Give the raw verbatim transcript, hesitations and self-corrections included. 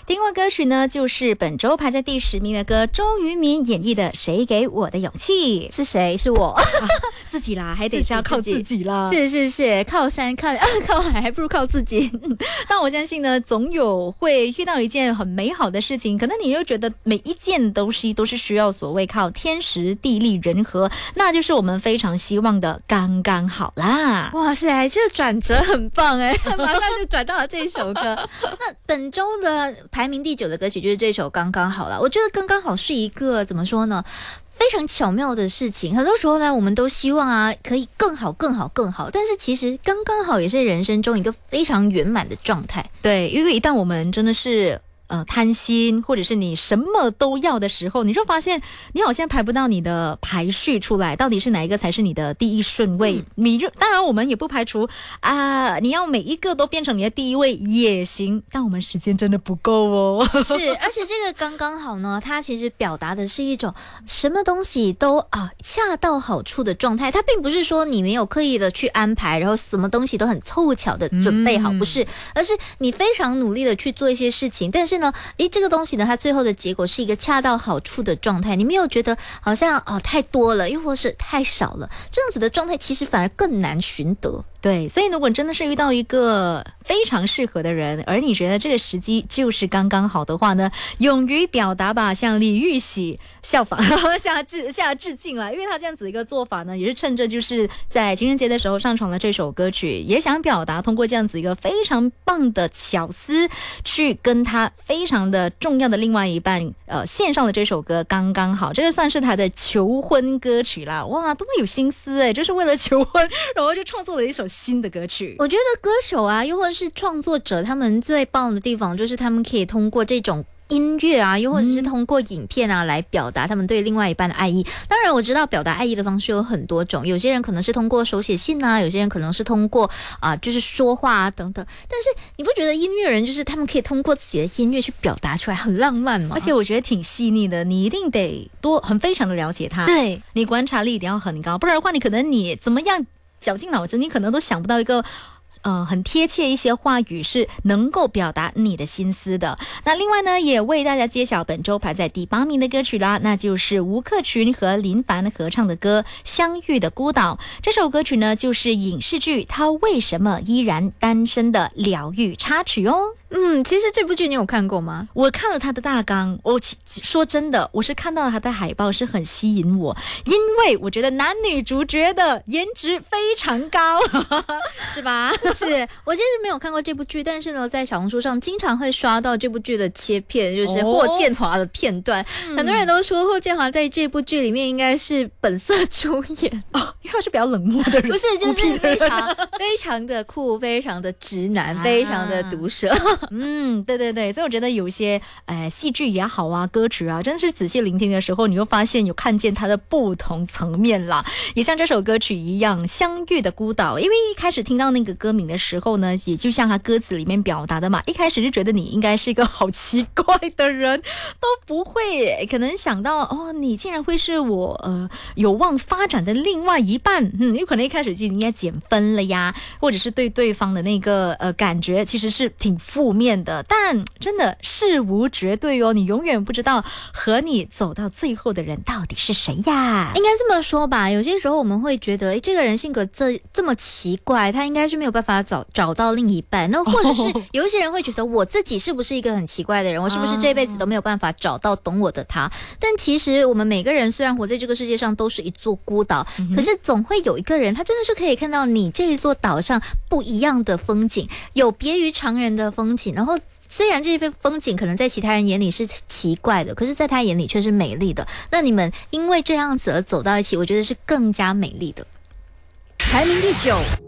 听过歌曲呢，就是本周排在第十名的歌，周渝民演绎的《谁给我的勇气》。 是谁？是我、啊、 自己啦，还得是要靠自己啦。 是是是，靠山靠、啊、靠海还不如靠自己。 但我相信呢，总有会遇到一件很美好的事情，可能你又觉得每一件东西都是需要所谓靠天时地利人和，那就是我们非常希望的刚刚好啦。 哇塞，这个转折很棒哎，马上就转到了这一首歌。那本周的排名第九的歌曲就是这首《刚刚好》了。我觉得刚刚好是一个怎么说呢，非常巧妙的事情。很多时候呢，我们都希望啊可以更好更好更好，但是其实刚刚好也是人生中一个非常圆满的状态。 对，因为一旦我们真的是呃，贪心，或者是你什么都要的时候，你就发现你好像排不到你的排序出来，到底是哪一个才是你的第一顺位？嗯、你就当然我们也不排除啊，你要每一个都变成你的第一位也行，但我们时间真的不够哦。 是，而且这个刚刚好呢，它其实表达的是一种什么东西都啊恰到好处的状态。它并不是说你没有刻意的去安排，然后什么东西都很凑巧的准备好，嗯、不是，而是你非常努力的去做一些事情，但是呢，诶，这个东西呢，它最后的结果是一个恰到好处的状态，你没有觉得好像哦太多了，又或是太少了，这样子的状态其实反而更难寻得。 对，所以如果真的是遇到一个非常适合的人，而你觉得这个时机就是刚刚好的话呢，勇于表达吧，向李玉玺效仿，向他致向他致敬了，因为他这样子的一个做法呢，也是趁着就是在情人节的时候上传了这首歌曲，也想表达通过这样子一个非常棒的巧思，去跟他非常的重要的另外一半呃献上了这首歌刚刚好，这个算是他的求婚歌曲啦。哇，多么有心思诶，就是为了求婚，然后就创作了一首新的歌曲。 我觉得歌手啊，又或是创作者，他们最棒的地方就是他们可以通过这种音乐啊，又或者是通过影片啊、嗯、来表达他们对另外一半的爱意。当然我知道表达爱意的方式有很多种，有些人可能是通过手写信啊，有些人可能是通过啊、呃、就是说话啊等等，但是你不觉得音乐人就是他们可以通过自己的音乐去表达出来很浪漫吗？ 而且我觉得挺细腻的，你一定得多很非常的了解他， 对， 你观察力一定要很高，不然的话你可能你怎么样绞尽脑汁，你可能都想不到一个呃，很贴切一些话语是能够表达你的心思的。那另外呢，也为大家揭晓本周排在第八名的歌曲啦，那就是吴克群和林凡合唱的歌《相遇的孤岛》。这首歌曲呢，就是影视剧《他为什么依然单身》的疗愈插曲哦。 嗯，其实这部剧你有看过吗？ 我看了他的大纲，我说真的，我是看到了他的海报是很吸引我，因为我觉得男女主角的颜值非常高，是吧？ 是，我其实没有看过这部剧，但是呢，在小红书上经常会刷到这部剧的切片，就是霍建华的片段。哦、很多人都说霍建华在这部剧里面应该是本色出演哦，因为他是比较冷漠的人， 不是，就是非常非常的酷，非常的直男，啊、非常的毒舌。 嗯，对对对，所以我觉得有一些呃戏剧也好啊，歌曲啊，真的是仔细聆听的时候，你会发现有看见它的不同层面啦。也像这首歌曲一样，《相遇的孤岛》，因为一开始听到那个歌名的时候呢，也就像他歌词里面表达的嘛，一开始就觉得你应该是一个好奇怪的人，都不会可能想到哦，你竟然会是我呃有望发展的另外一半。嗯，有可能一开始就应该减分了呀，或者是对对方的那个呃感觉其实是挺负面的，但真的事无绝对哦，你永远不知道和你走到最后的人到底是谁呀。 应该这么说吧，有些时候我们会觉得诶，这个人性格这这么奇怪，他应该是没有办法找找到另一半，那或者是有一些人会觉得我自己是不是一个很奇怪的人，我是不是这辈子都没有办法找到懂我的他。但其实我们每个人虽然活在这个世界上都是一座孤岛，嗯、可是总会有一个人他真的是可以看到你这一座岛上不一样的风景，有别于常人的风景，然后虽然这份风景可能在其他人眼里是奇怪的，可是在他眼里却是美丽的，那你们因为这样子而走到一起，我觉得是更加美丽的。 排名第九。